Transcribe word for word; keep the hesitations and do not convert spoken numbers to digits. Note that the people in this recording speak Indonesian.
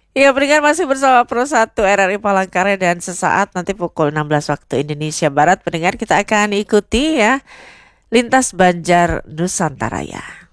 Ya, pendengar masih bersama Pro satu R R I Palangkaraya dan sesaat nanti pukul enam belas waktu Indonesia Barat, pendengar kita akan ikuti ya Lintas Banjar Nusantara ya.